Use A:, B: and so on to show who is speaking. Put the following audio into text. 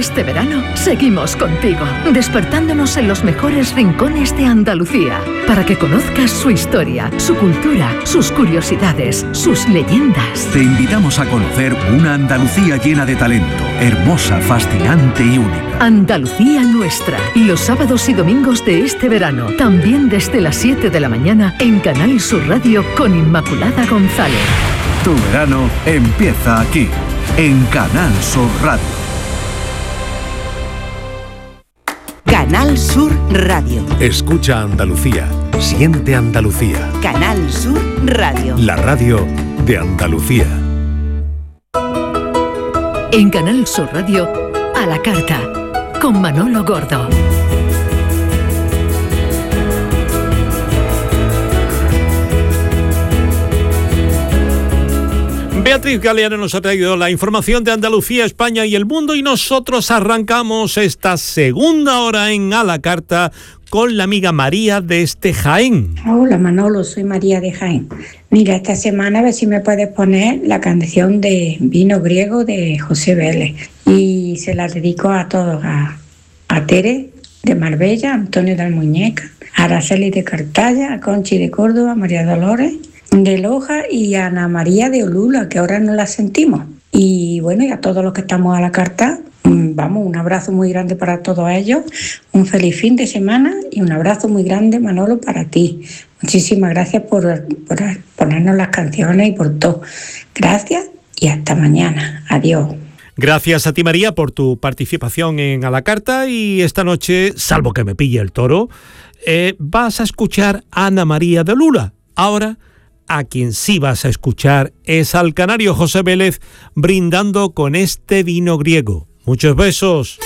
A: este verano seguimos contigo, despertándonos en los mejores rincones de Andalucía, para que conozcas su historia, su cultura, sus curiosidades, sus leyendas.
B: Te invitamos a conocer una Andalucía llena de talento, hermosa, fascinante y única.
A: Andalucía Nuestra, los sábados y domingos de este verano, también desde las 7 de la mañana en Canal Sur Radio con Inmaculada González.
B: Tu verano empieza aquí, en Canal Sur Radio.
C: Canal Sur Radio.
D: Escucha Andalucía, siente Andalucía.
C: Canal Sur Radio.
D: La radio de Andalucía.
A: En Canal Sur Radio, a la carta, con Manolo Gordo.
E: Beatriz Galeano nos ha traído la información de Andalucía, España y el mundo, y nosotros arrancamos esta segunda hora en A la Carta con la amiga María desde Jaén.
F: Hola Manolo, soy María de Jaén. Mira, esta semana a ver si me puedes poner la canción de Vino Griego de José Vélez, y se la dedico a todos, a Tere de Marbella, Antonio de Almuñeca, a Araceli de Cartaya, a Conchi de Córdoba, a María Dolores de Loja y a Ana María de Olula, que ahora no la sentimos. Y bueno, y a todos los que estamos a la carta, vamos, un abrazo muy grande para todos ellos, un feliz fin de semana y un abrazo muy grande, Manolo, para ti. Muchísimas gracias por ponernos las canciones y por todo. Gracias y hasta mañana. Adiós.
E: Gracias a ti, María, por tu participación en A la Carta, y esta noche, salvo que me pille el toro, vas a escuchar a Ana María de Olula. Ahora, a quien sí vas a escuchar es al canario José Vélez brindando con este vino griego. Muchos besos.